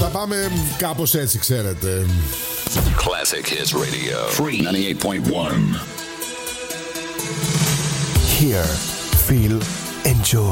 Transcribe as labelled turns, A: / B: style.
A: Θα πάμε κάπως έτσι, ξέρετε.
B: Classic Hits Radio. Free 98.1.
C: Hear, feel, enjoy.